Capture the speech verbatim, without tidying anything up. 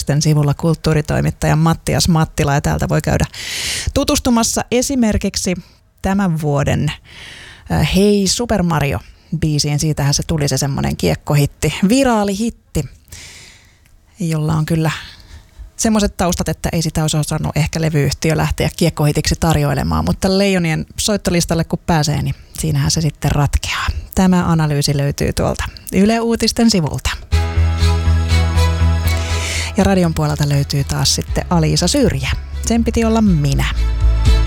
Uutisten sivulla kulttuuritoimittaja Mattias Mattila, ja täältä voi käydä tutustumassa esimerkiksi tämän vuoden äh, Hei Super Mario -biisiin. Siitähän se tuli se semmoinen kiekkohitti, viraalihitti, jolla on kyllä semmoiset taustat, että ei sitä olisi osannut ehkä levyyhtiö lähteä kiekkohitiksi tarjoilemaan, mutta Leijonien soittolistalle kun pääsee, niin siinähän se sitten ratkeaa. Tämä analyysi löytyy tuolta Yle Uutisten sivulta. Ja radion puolelta löytyy taas sitten Aliisa Syrjä. Sen piti olla minä.